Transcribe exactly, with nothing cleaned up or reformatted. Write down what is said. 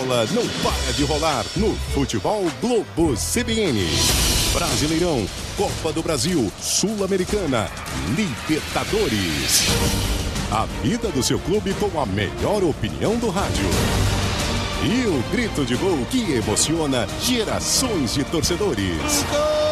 bola não para de rolar no Futebol Globo C B N. Brasileirão, Copa do Brasil, Sul-Americana, Libertadores. A vida do seu clube com a melhor opinião do rádio. E o grito de gol que emociona gerações de torcedores.